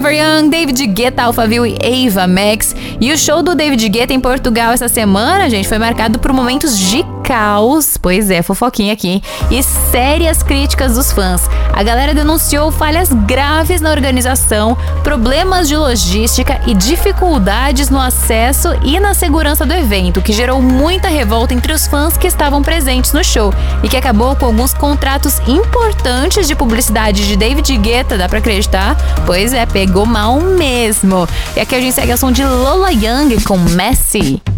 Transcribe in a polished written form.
Forever Young, David Guetta, Alphaville e Ava Max. E o show do David Guetta em Portugal essa semana, gente, foi marcado por momentos de caos, pois é, fofoquinha aqui, e sérias críticas dos fãs. A galera denunciou falhas graves na organização, problemas de logística e dificuldades no acesso e na segurança do evento, que gerou muita revolta entre os fãs que estavam presentes no show e que acabou com alguns contratos importantes de publicidade de David Guetta, dá pra acreditar? Pois é, pegou mal mesmo. E aqui a gente segue a som de Lola Young com Messy.